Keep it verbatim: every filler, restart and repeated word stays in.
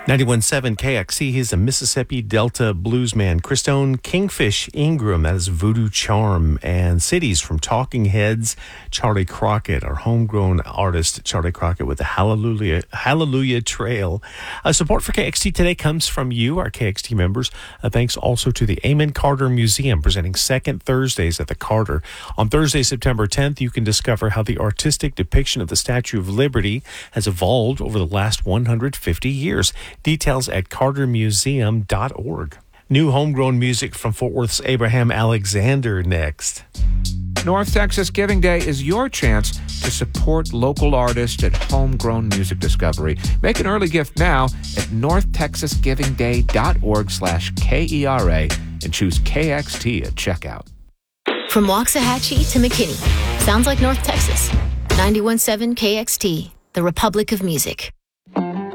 ninety-one point seven K X C, he's a Mississippi Delta bluesman. Christone Kingfish Ingram, that is Voodoo Charm. And Cities from Talking Heads, Charlie Crockett, our homegrown artist, Charlie Crockett, with the Hallelujah Hallelujah Trail. Uh, support for K X T today comes from you, our K X T members. Uh, thanks also to the Amon Carter Museum, presenting Second Thursdays at the Carter. On Thursday, September tenth, you can discover how the artistic depiction of the Statue of Liberty has evolved over the last one hundred fifty years. Details at carter museum dot org. New homegrown music from Fort Worth's Abraham Alexander next. North Texas Giving Day is your chance to support local artists and homegrown music discovery. Make an early gift now at north texas giving day dot org slash K E R A and choose K X T at checkout. From Waxahachie to McKinney, sounds like North Texas. ninety-one point seven K X T, the Republic of Music.